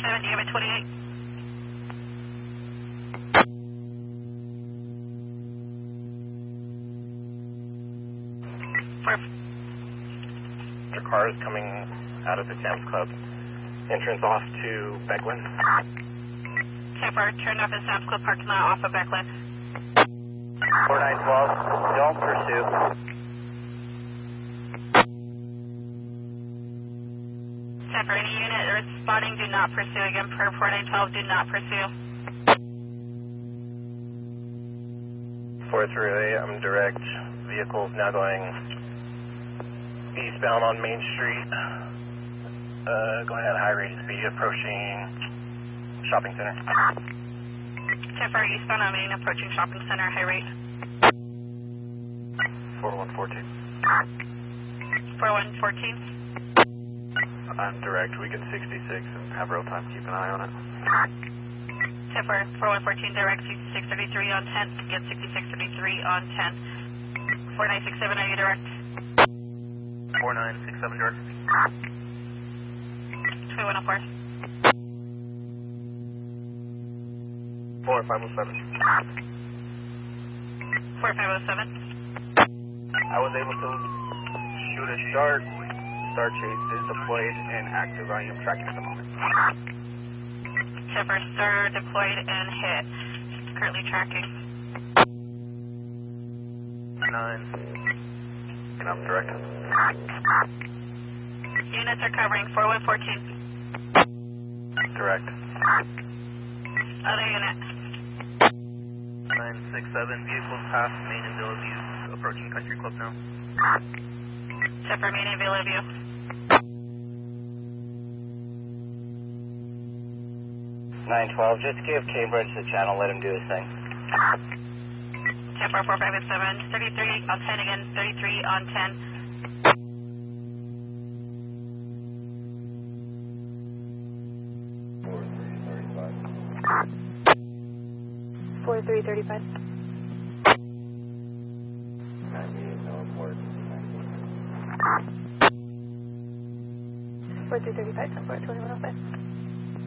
557, do you have a 28? Your car is coming out of the Sam's Club entrance off to Becklin. 10-4, turn off the Sam's Club parking lot off of Becklin. 4912, don't pursue. 10-4, any unit responding, do not pursue. Again, per 4912, do not pursue. 438, I'm direct. Vehicles now going eastbound on Main Street. Going at a high rate of speed, approaching shopping center. 10-4, eastbound on Main, approaching shopping center, high rate. 4114. 4114. I'm direct. We get 66 and have real time. Keep an eye on it. 10-4, 4114, direct 6633 on 10. Get 6633 on 10. 4967, are you direct? 4967 direct. 2104. 4507. 4507. I was able to shoot a start. Star chase is deployed and active. I am tracking at the moment. 10-4, star deployed and hit. Currently tracking. 9. And I'm direct. Units are covering 4114. Direct. Other unit. 967, vehicles past Main and Villaview, approaching Country Club now. 10-4, Main and Villaview. 912, just give Cambridge the channel, let him do his thing. 10-4, 4557, 33 on 10 again, 33 on 10. 4335. 4335, 2105.